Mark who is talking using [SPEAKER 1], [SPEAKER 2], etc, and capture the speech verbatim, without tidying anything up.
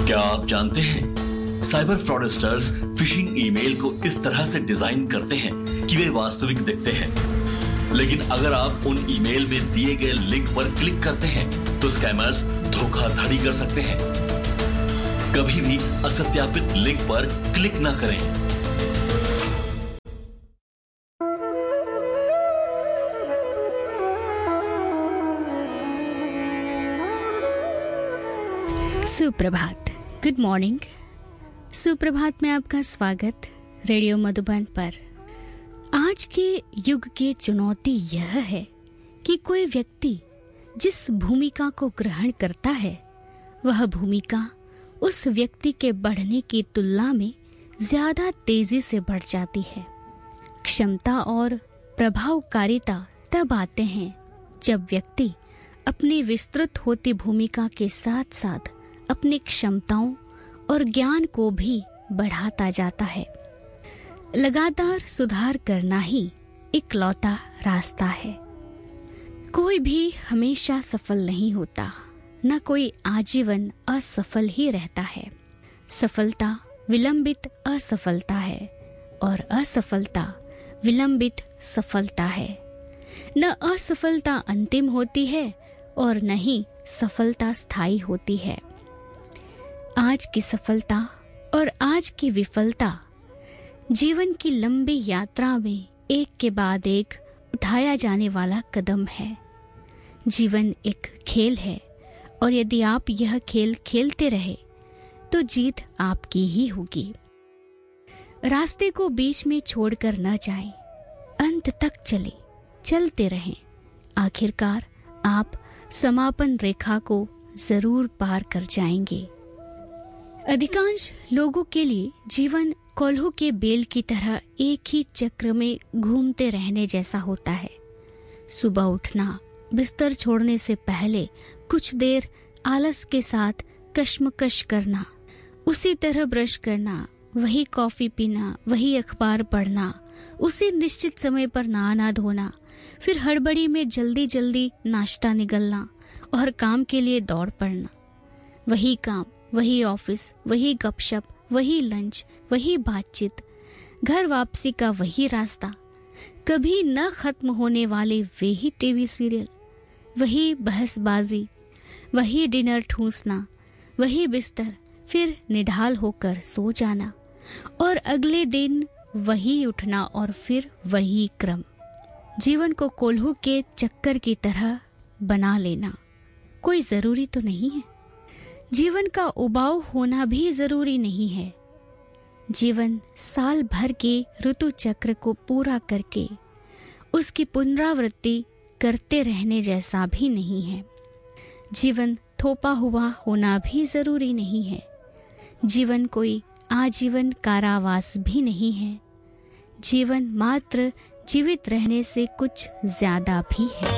[SPEAKER 1] क्या आप जानते हैं साइबर फ्रॉडस्टर्स फिशिंग ईमेल को इस तरह से डिजाइन करते हैं कि वे वास्तविक दिखते हैं, लेकिन अगर आप उन ईमेल में दिए गए लिंक पर क्लिक करते हैं तो स्कैमर्स धोखाधड़ी कर सकते हैं। कभी भी असत्यापित लिंक पर क्लिक न करें।
[SPEAKER 2] सुप्रभात, गुड मॉर्निंग। सुप्रभात में आपका स्वागत रेडियो मधुबन पर। आज के युग की चुनौती यह है कि कोई व्यक्ति जिस भूमिका को ग्रहण करता है वह भूमिका उस व्यक्ति के बढ़ने की तुलना में ज्यादा तेजी से बढ़ जाती है। क्षमता और प्रभावकारिता तब आते हैं जब व्यक्ति अपनी विस्तृत होती भूमिका के साथ साथ अपनी क्षमताओं और ज्ञान को भी बढ़ाता जाता है। लगातार सुधार करना ही इकलौता रास्ता है। कोई भी हमेशा सफल नहीं होता, न कोई आजीवन असफल ही रहता है। सफलता विलंबित असफलता है और असफलता विलंबित सफलता है। न असफलता अंतिम होती है और न ही सफलता स्थायी होती है। आज की सफलता और आज की विफलता जीवन की लंबी यात्रा में एक के बाद एक उठाया जाने वाला कदम है। जीवन एक खेल है और यदि आप यह खेल खेलते रहे तो जीत आपकी ही होगी। रास्ते को बीच में छोड़कर न जाएं, अंत तक चलें, चलते रहें। आखिरकार आप समापन रेखा को जरूर पार कर जाएंगे। अधिकांश लोगों के लिए जीवन कोल्हू के बेल की तरह एक ही चक्र में घूमते रहने जैसा होता है। सुबह उठना, बिस्तर छोड़ने से पहले कुछ देर आलस के साथ कश्मकश करना, उसी तरह ब्रश करना, वही कॉफी पीना, वही अखबार पढ़ना, उसी निश्चित समय पर नहाना धोना, फिर हड़बड़ी में जल्दी जल्दी नाश्ता निगलना और काम के लिए दौड़ पड़ना। वही काम, वही ऑफिस, वही गपशप, वही लंच, वही बातचीत, घर वापसी का वही रास्ता, कभी न खत्म होने वाले वे ही टीवी सीरियल, वही बहसबाजी, वही डिनर ठूंसना, वही बिस्तर, फिर निढाल होकर सो जाना और अगले दिन वही उठना और फिर वही क्रम। जीवन को कोल्हू के चक्कर की तरह बना लेना कोई जरूरी तो नहीं है। जीवन का उबाऊ होना भी जरूरी नहीं है। जीवन साल भर के ऋतु चक्र को पूरा करके उसकी पुनरावृत्ति करते रहने जैसा भी नहीं है। जीवन थोपा हुआ होना भी जरूरी नहीं है। जीवन कोई आजीवन कारावास भी नहीं है। जीवन मात्र जीवित रहने से कुछ ज्यादा भी है।